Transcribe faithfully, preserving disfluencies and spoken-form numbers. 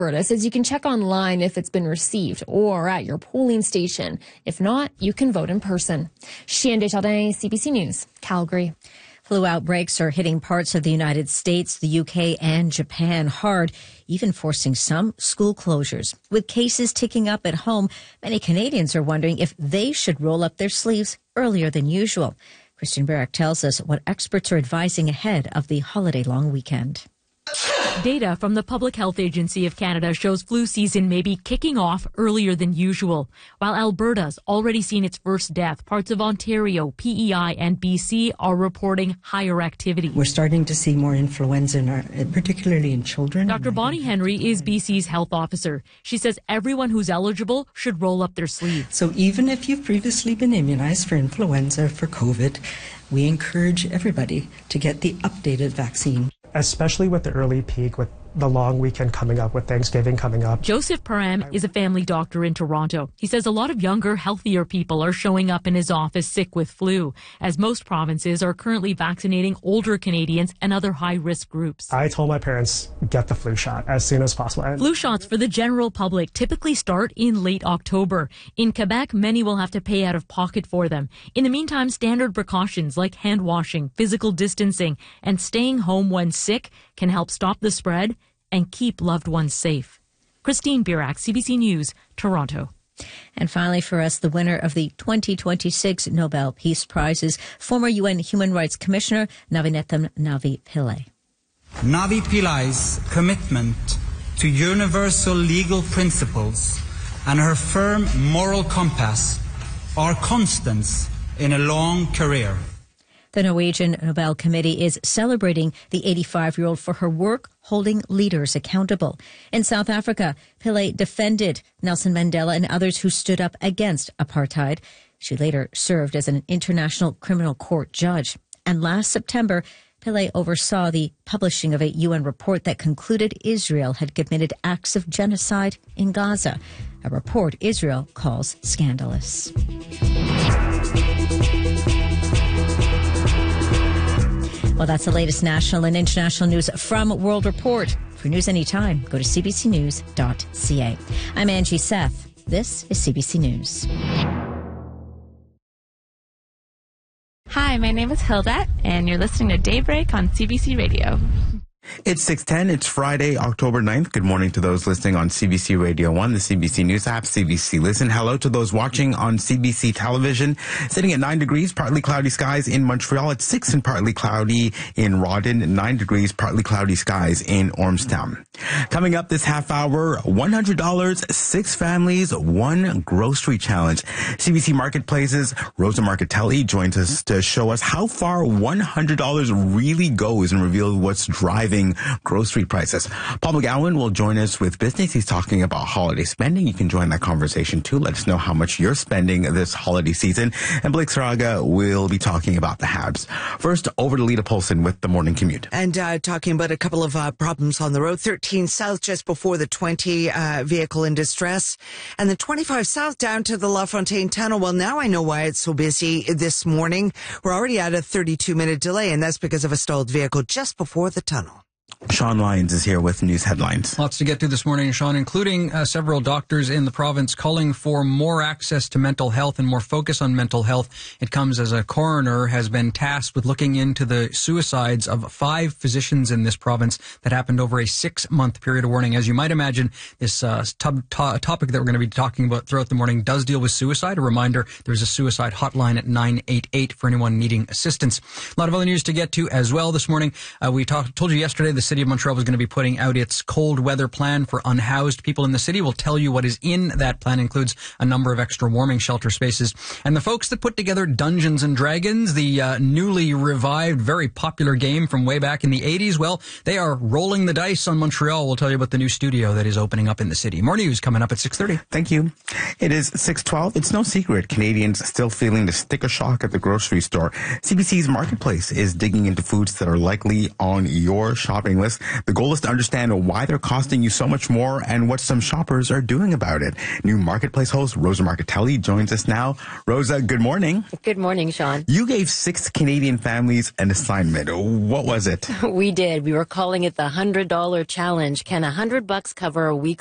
Alberta says you can check online if it's been received or at your polling station. If not, you can vote in person. Chien Desjardins, C B C News, Calgary. Flu outbreaks are hitting parts of the United States, the U K, and Japan hard, even forcing some school closures. With cases ticking up at home, many Canadians are wondering if they should roll up their sleeves earlier than usual. Christian Barrack tells us what experts are advising ahead of the holiday long weekend. Data from the Public Health Agency of Canada shows flu season may be kicking off earlier than usual. While Alberta's already seen its first death, parts of Ontario, P E I, and B C are reporting higher activity. We're starting to see more influenza, in our, particularly in children. Doctor Bonnie Henry is B C's health officer. She says everyone who's eligible should roll up their sleeves. So even if you've previously been immunized for influenza, for COVID, we encourage everybody to get the updated vaccine. Especially with the early peak, with the long weekend coming up, with Thanksgiving coming up. Joseph Param is a family doctor in Toronto. He says a lot of younger, healthier people are showing up in his office sick with flu, as most provinces are currently vaccinating older Canadians and other high-risk groups. I told my parents, get the flu shot as soon as possible. And flu shots for the general public typically start in late October. In Quebec, many will have to pay out of pocket for them. In the meantime, standard precautions like hand washing, physical distancing, and staying home when sick can help stop the spread and keep loved ones safe. Christine Birak, C B C News, Toronto. And finally for us, the winner of the twenty twenty-six Nobel Peace Prizes, former U N Human Rights Commissioner Navinetham Navi Pillay. Navi Pillay's commitment to universal legal principles and her firm moral compass are constants in a long career. The Norwegian Nobel Committee is celebrating the eighty-five-year-old for her work holding leaders accountable. In South Africa, Pillay defended Nelson Mandela and others who stood up against apartheid. She later served as an International Criminal Court judge. And last September, Pillay oversaw the publishing of a U N report that concluded Israel had committed acts of genocide in Gaza, a report Israel calls scandalous. Well, that's the latest national and international news from World Report. For news anytime, go to c b c news dot c a. I'm Angie Seth. This is C B C News. Hi, my name is Hilda, and you're listening to Daybreak on C B C Radio. It's six ten. It's Friday, October ninth. Good morning to those listening on C B C Radio one, the C B C News app, C B C Listen. Hello to those watching on C B C Television. Sitting at nine degrees, partly cloudy skies in Montreal. It's six and partly cloudy in Rawdon. nine degrees, partly cloudy skies in Ormstown. Coming up this half hour, one hundred dollars, six families, one grocery challenge. C B C Marketplace's Rosa Marcatelli joins us to show us how far one hundred dollars really goes and reveal what's driving grocery prices. Paul McGowan will join us with business. He's talking about holiday spending. You can join that conversation too. Let us know how much you're spending this holiday season. And Blake Saraga will be talking about the Habs. First, over to Lita Polson with the morning commute. And uh, talking about a couple of uh, problems on the road. thirteen south just before the twenty uh, vehicle in distress. And the twenty-five south down to the LaFontaine Tunnel. Well, now I know why it's so busy this morning. We're already at a thirty-two minute delay, and that's because of a stalled vehicle just before the tunnel. Sean Lyons is here with news headlines. Lots to get to this morning, Sean, including uh, several doctors in the province calling for more access to mental health and more focus on mental health. It comes as a coroner has been tasked with looking into the suicides of five physicians in this province that happened over a six-month period of warning. As you might imagine, this uh, tub- to- topic that we're going to be talking about throughout the morning does deal with suicide. A reminder, there's a suicide hotline at nine eight eight for anyone needing assistance. A lot of other news to get to as well this morning. Uh, we talk- told you yesterday the City of Montreal was going to be putting out its cold weather plan for unhoused people in the city. We'll tell you what is in that plan. It includes a number of extra warming shelter spaces. And the folks that put together Dungeons and Dragons, the uh, newly revived, very popular game from way back in the eighties, well, they are rolling the dice on Montreal. We'll tell you about the new studio that is opening up in the city. More news coming up at six thirty. Thank you. It is six twelve. It's no secret Canadians still feeling the sticker shock at the grocery store. C B C's Marketplace is digging into foods that are likely on your shopping list. The goal is to understand why they're costing you so much more and what some shoppers are doing about it. New Marketplace host Rosa Marcatelli joins us now. Rosa, good morning. Good morning, Sean. You gave six Canadian families an assignment. What was it? We did. We were calling it the one hundred dollar challenge. Can one hundred bucks cover a week's